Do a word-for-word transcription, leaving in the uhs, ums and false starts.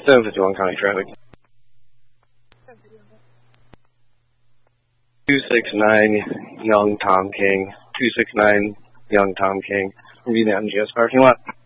seven fifty-one county traffic. two six nine Young Tom King. two six nine Young Tom King. From Vietnam G S parking lot.